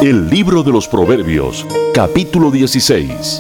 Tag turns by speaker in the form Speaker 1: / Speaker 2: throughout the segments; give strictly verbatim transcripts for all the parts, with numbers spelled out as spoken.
Speaker 1: El libro de los Proverbios, capítulo dieciséis.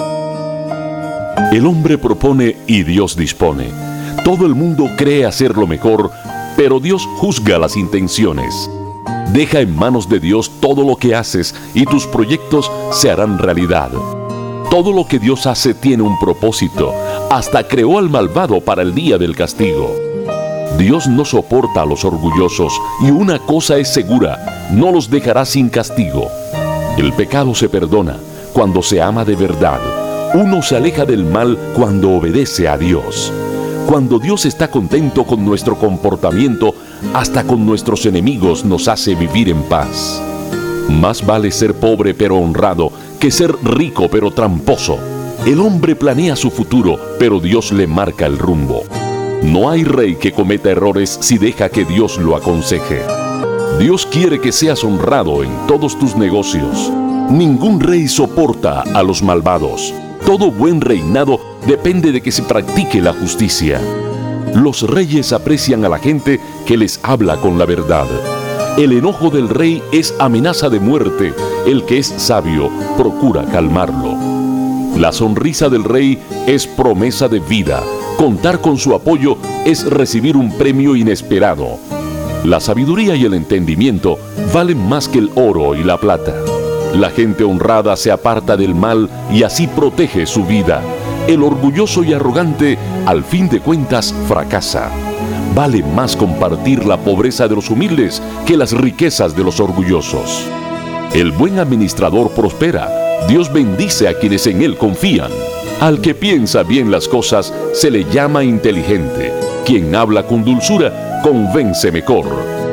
Speaker 1: El hombre propone y Dios dispone. Todo el mundo cree hacer lo mejor, pero Dios juzga las intenciones. Deja en manos de Dios todo lo que haces y tus proyectos se harán realidad. Todo lo que Dios hace tiene un propósito. Hasta creó al malvado para el día del castigo. Dios no soporta a los orgullosos, y una cosa es segura: no los dejará sin castigo. El pecado se perdona cuando se ama de verdad. Uno se aleja del mal cuando obedece a Dios. Cuando Dios está contento con nuestro comportamiento, hasta con nuestros enemigos nos hace vivir en paz. Más vale ser pobre pero honrado que ser rico pero tramposo. El hombre planea su futuro, pero Dios le marca el rumbo. No hay rey que cometa errores si deja que Dios lo aconseje. Dios quiere que seas honrado en todos tus negocios. Ningún rey soporta a los malvados. Todo buen reinado depende de que se practique la justicia. Los reyes aprecian a la gente que les habla con la verdad. El enojo del rey es amenaza de muerte. El que es sabio procura calmarlo. La sonrisa del rey es promesa de vida. Contar con su apoyo es recibir un premio inesperado. La sabiduría y el entendimiento valen más que el oro y la plata. La gente honrada se aparta del mal y así protege su vida. El orgulloso y arrogante, al fin de cuentas, fracasa. Vale más compartir la pobreza de los humildes que las riquezas de los orgullosos. El buen administrador prospera. Dios bendice a quienes en él confían. Al que piensa bien las cosas se le llama inteligente. Quien habla con dulzura convence mejor.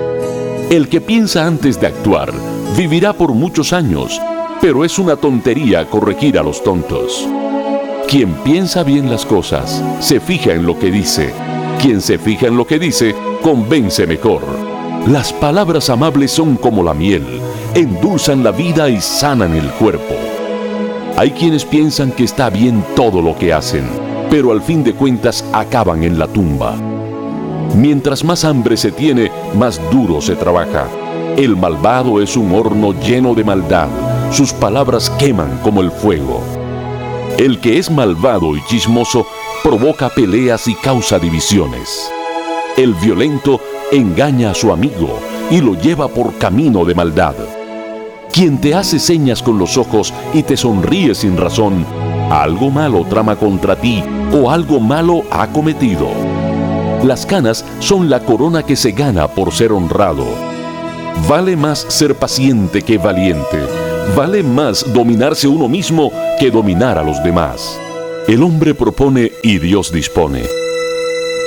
Speaker 1: El que piensa antes de actuar vivirá por muchos años, pero es una tontería corregir a los tontos. Quien piensa bien las cosas se fija en lo que dice. Quien se fija en lo que dice convence mejor. Las palabras amables son como la miel, endulzan la vida y sanan el cuerpo. Hay quienes piensan que está bien todo lo que hacen, pero al fin de cuentas acaban en la tumba. Mientras más hambre se tiene, más duro se trabaja. El malvado es un horno lleno de maldad. Sus palabras queman como el fuego. El que es malvado y chismoso provoca peleas y causa divisiones. El violento engaña a su amigo y lo lleva por camino de maldad. Quien te hace señas con los ojos y te sonríe sin razón, algo malo trama contra ti o algo malo ha cometido. Las canas son la corona que se gana por ser honrado. Vale más ser paciente que valiente. Vale más dominarse uno mismo que dominar a los demás. El hombre propone y Dios dispone.